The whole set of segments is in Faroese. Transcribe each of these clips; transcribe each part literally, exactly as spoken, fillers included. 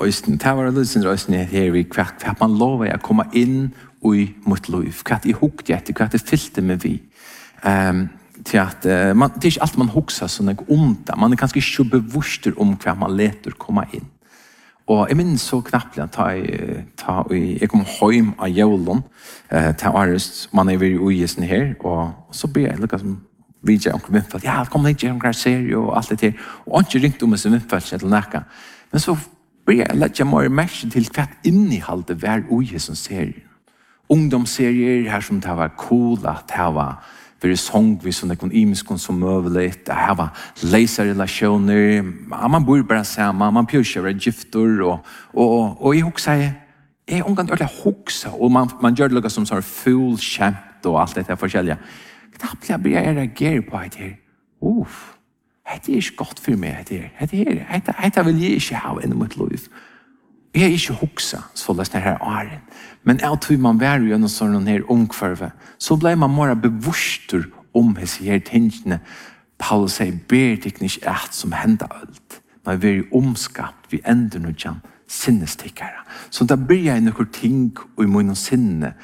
Øysten, det var løsende Øysten her vi hva man lover å komme inn i mot liv, hva jeg hukte etter, hva jeg fylte med vi. Um, til at, uh, man, det er ikke alt man hukser sånn om det, man er kanskje ikke bevisst om hva man leter komme inn. Og jeg minns så knappt at jeg, ta, jeg kom hjem av jævlen uh, til Ares, man er ved ugjesen her, og, og så blir jeg lukket som videre om vindfall, ja, kom litt gjennom hver serie og alt det her, og ikke ringt om oss vindfall til nækka. Men så blir jeg lett jeg mer merke til hva inneholdet hver ugjesen serie. Ungdomsserier her som det var cool, at det var very sångvis og nekon imiskon som møveligt, det her var leiserrelasjoner, man bor bare sammen, man pjør ikke være gifter, og, og, og jeg husker, jeg er omgang til å huske, og man, man gjør det noe som sånn full kjempt og alt dette forskjellige. Knappt jeg blir jeg reagere på det her. Uff, det er ikke godt for meg, det her. Det vil jeg ikke ha inn i mitt liv. Jeg er ikke huksa, så løs denne her åren. Men jeg tror man var jo noen sånne her ungkvarve, så ble man mer bevisster om disse her tingene. Paulus sier, ber det ikke et som hender alt. Man er jo omskapt, vi ender noe kjent sinnestikkere. Så da blir jeg noen ting i munnen sinne,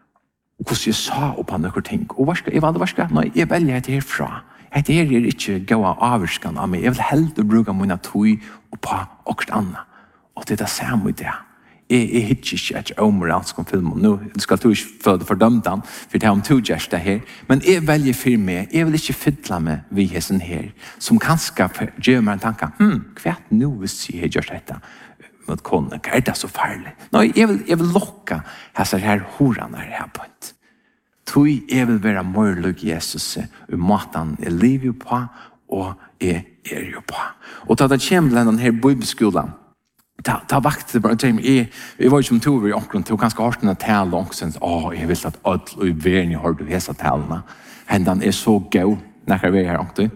og hvordan jeg sa opp av noen ting. Og varska, jeg valgte varska, nei, jeg velger det herfra. Det her er ikke gode avvirskene av meg. Jeg vil heller bruke mine tog og på okkur annet. Og det er det samme i det. Jeg, jeg hittar ikke etter omoralsk om filmen. Nå skal du ikke få det fordømt han, for det er om to gjørs det her. Men jeg velger for meg, jeg vil ikke fylle meg ved hessen her, som kanskje gjør meg en tanke, hm, hva er det nå hvis jeg gjør dette mot kone? Hva er det så farlig? Nå, jeg vil, jeg vil lukke hese her horene her på et. Tror jeg vil være morlig Jesus og måten jeg lever på, og jeg er jo på. Og da det kommer til denne her bibelskolen, Ta, ta vakt det bara till mig. Jag, jag var ju som tog i omkring till ganska hårt när tal och sen åh jag vill att öll och i världen jag har du hesa talarna. Händan är så god när vi är här omkring.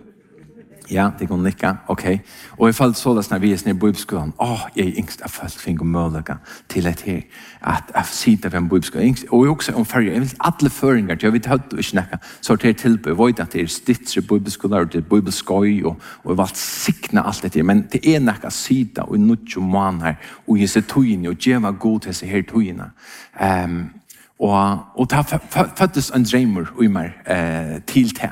Ja, det går nicka. Okej. Okay. Och i fall så när vi är i bibelskolan, åh jag är yngst av folk fick möjliga till ett här att att sitta vid en bibelskola. Och också om färger, jag vill alla föringar, jag vet hött och snacka. Så till tillbe, vet att det är stittre bibelskola och det är bibelskoj och och vart sikna allt det. Men det är näka sida och nucho man här och ge sig tojen och ge var god till sig här tojerna. Ehm och och ta föddes en dreamer i mig eh till det.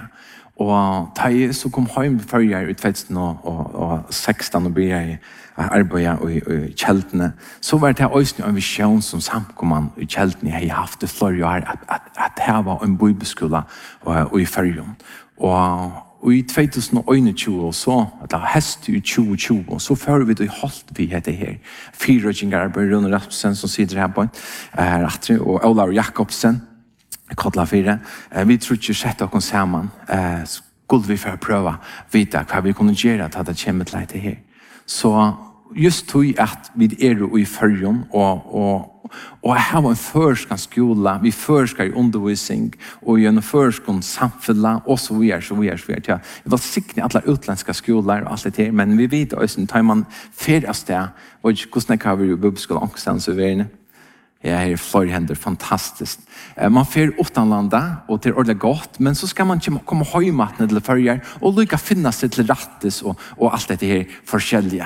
Og da jeg så kom hjem før jeg i tvetten og sexton og ble jeg arbeidet i kjeltene, så var det også en visjon som samkomman i kjeltene jeg har haft det flere år, at, at, at det var en bibelskola og, i Færøen. Og, og i tjuetusen tjue så, at det var hest i tjue tjue, så fører vi det i holdt vi heter her. Fyrrøkninger arbeider, Rune Rasmussen som sitter her på en, og Olav Jakobsen, Kodla fire. Eh, vi tror ikke sette oss sammen. Eh, skulle vi få prøve vite hva vi kunne gjøre til at det kommer til det her. Så just tog at vi er i Færøen og, og, og jeg har en førskende skole, vi førsker i undervisning og i en førskende samfunnet og så videre, så videre, så videre. Ja, jeg vil sikre alle utlandske skoler og alt det her, men vi vet også, tar man ferie sted, og hvordan jeg har vært i bibelskolen omkring så videre. Ja, her er flere hender, fantastisk. Man fer utenlandet, og det er ordentlig godt, men så skal man ikke komme høymattene til førjer, og lykke finne seg til rettes, og, og alt dette her forskjellige.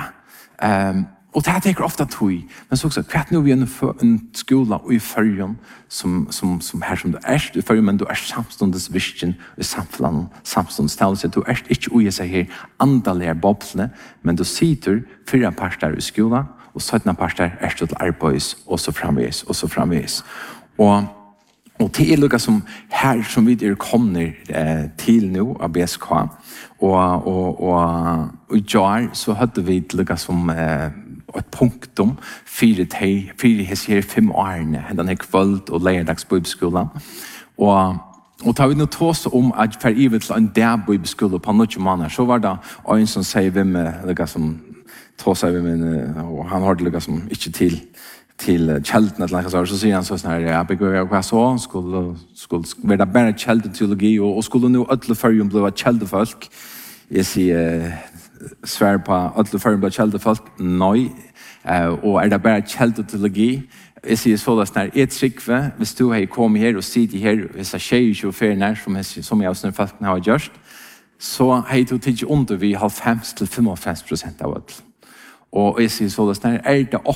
Um, og det her tenker ofte tog, men så også, hva er det nå vi er en skole i førjen, som, som, som her som du er i førjen, men du er samståndes visken i samfunnet, samståndes talelse, du er ikke ui seg her andalige boblene, men du sitter fire parter i skolen, og søttene parter er til arbeids, og så framvis, og så framvis. Og, og det er noe som her som vi er kommer eh, til nå av B S K, og, og, og, og i jar så hadde vi noe som eh, et punktum, fire, te, fire her fem årene, denne kvöld og leierdags bibelskolen. Og Og tar vi nå tås om at for ivet til en dag bibelskole på noen måneder, så var det en som sier vi med noe som tås av min, og han har det noe som ikke til til kjelten eller noe sånt, så sier han så sånn her, jeg begynner hva så, skulle, skulle være det bare kjelteteologi, og, og skulle nå ødele førjen bli kjeltefolk. Jeg sier, svær på ødele førjen bli kjeltefolk, nei, og er det bare kjelteteologi? Jeg sier så da sånn her, jeg trykker, hvis du har kommet her og sitter her, hvis jeg skjer ikke og ferien her, som, jeg, som jeg og sånne folkene har gjort, så har jeg tog ikke under vi halvfems til femogfems prosent av alt. Og jeg sier så da sånn her, er det